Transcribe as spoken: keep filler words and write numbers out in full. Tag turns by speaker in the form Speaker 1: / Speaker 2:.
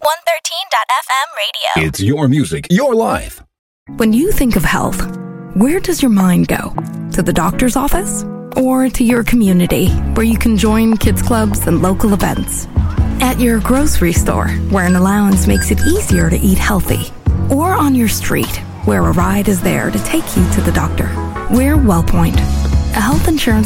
Speaker 1: one thirteen dot f m radio.
Speaker 2: It's your music, your life.
Speaker 3: When you think of health, where does your mind go? To the doctor's office? Or to your community, where you can join kids clubs and local events? At your grocery store, where an allowance makes it easier to eat healthy? Or on your street, where a ride is there to take you to the doctor? We're WellPoint, a health insurance